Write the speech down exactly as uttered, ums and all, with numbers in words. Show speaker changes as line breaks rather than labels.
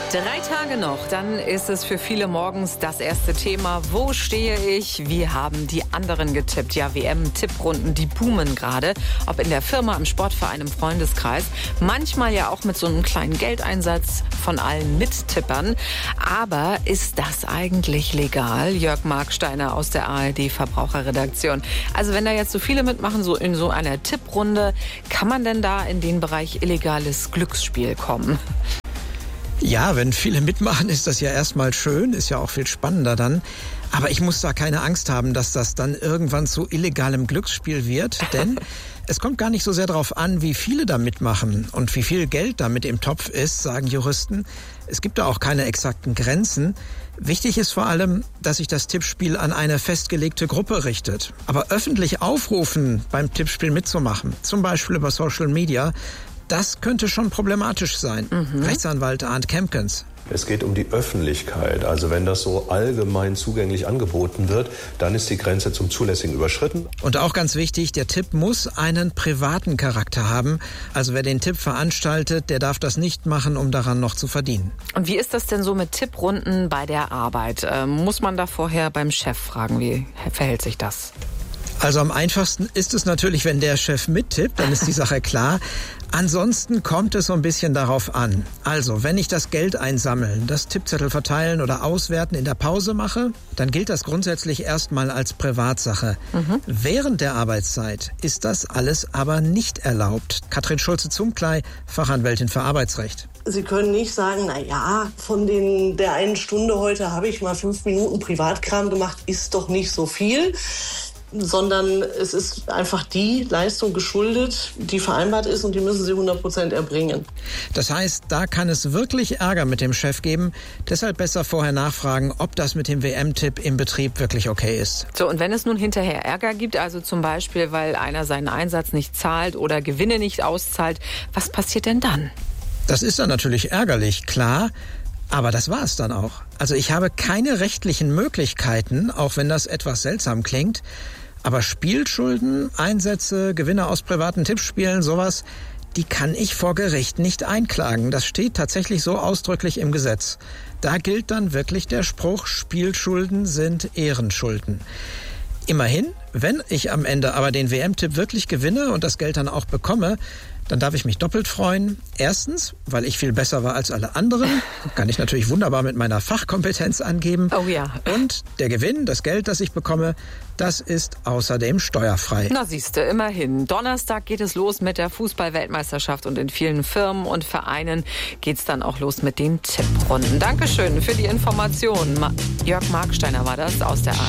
Drei Tage noch, dann ist es für viele morgens das erste Thema. Wo stehe ich? Wie haben die anderen getippt? Ja, W M-Tipprunden, die boomen gerade. Ob in der Firma, im Sportverein, im Freundeskreis. Manchmal ja auch mit so einem kleinen Geldeinsatz von allen Mittippern. Aber ist das eigentlich legal? Jörg Marksteiner aus der A R D-Verbraucherredaktion. Also wenn da jetzt so viele mitmachen, so in so einer Tipprunde, kann man denn da in den Bereich illegales Glücksspiel kommen?
Ja, wenn viele mitmachen, ist das ja erstmal schön, ist ja auch viel spannender dann. Aber ich muss da keine Angst haben, dass das dann irgendwann zu illegalem Glücksspiel wird, denn es kommt gar nicht so sehr darauf an, wie viele da mitmachen und wie viel Geld da mit im Topf ist, sagen Juristen. Es gibt da auch keine exakten Grenzen. Wichtig ist vor allem, dass sich das Tippspiel an eine festgelegte Gruppe richtet. Aber öffentlich aufrufen, beim Tippspiel mitzumachen, zum Beispiel über Social Media, das könnte schon problematisch sein. Mhm. Rechtsanwalt Arndt Kempkens.
Es geht um die Öffentlichkeit. Also wenn das so allgemein zugänglich angeboten wird, dann ist die Grenze zum Zulässigen überschritten.
Und auch ganz wichtig, der Tipp muss einen privaten Charakter haben. Also wer den Tipp veranstaltet, der darf das nicht machen, um daran noch zu verdienen.
Und wie ist das denn so mit Tipprunden bei der Arbeit? Ähm, muss man da vorher beim Chef fragen, wie verhält sich das?
Also am einfachsten ist es natürlich, wenn der Chef mittippt, dann ist die Sache klar. Ansonsten kommt es so ein bisschen darauf an. Also, wenn ich das Geld einsammeln, das Tippzettel verteilen oder auswerten in der Pause mache, dann gilt das grundsätzlich erstmal als Privatsache. Mhm. Während der Arbeitszeit ist das alles aber nicht erlaubt. Katrin Schulze-Zumkley, Fachanwältin für Arbeitsrecht.
Sie können nicht sagen, na ja, von den, der einen Stunde heute habe ich mal fünf Minuten Privatkram gemacht, ist doch nicht so viel. Sondern es ist einfach die Leistung geschuldet, die vereinbart ist und die müssen Sie hundert Prozent erbringen.
Das heißt, da kann es wirklich Ärger mit dem Chef geben. Deshalb besser vorher nachfragen, ob das mit dem W M-Tipp im Betrieb wirklich okay ist.
So, und wenn es nun hinterher Ärger gibt, also zum Beispiel, weil einer seinen Einsatz nicht zahlt oder Gewinne nicht auszahlt, was passiert denn dann?
Das ist dann natürlich ärgerlich, klar. Aber das war es dann auch. Also ich habe keine rechtlichen Möglichkeiten, auch wenn das etwas seltsam klingt. Aber Spielschulden, Einsätze, Gewinne aus privaten Tippspielen, sowas, die kann ich vor Gericht nicht einklagen. Das steht tatsächlich so ausdrücklich im Gesetz. Da gilt dann wirklich der Spruch, Spielschulden sind Ehrenschulden. Immerhin, wenn ich am Ende aber den W M-Tipp wirklich gewinne und das Geld dann auch bekomme, dann darf ich mich doppelt freuen. Erstens, weil ich viel besser war als alle anderen. Kann ich natürlich wunderbar mit meiner Fachkompetenz angeben.
Oh ja.
Und der Gewinn, das Geld, das ich bekomme, das ist außerdem steuerfrei.
Na siehste, immerhin. Donnerstag geht es los mit der Fußball-Weltmeisterschaft und in vielen Firmen und Vereinen geht's dann auch los mit den Tipprunden. Dankeschön für die Informationen. Jörg Marksteiner war das aus der A R D.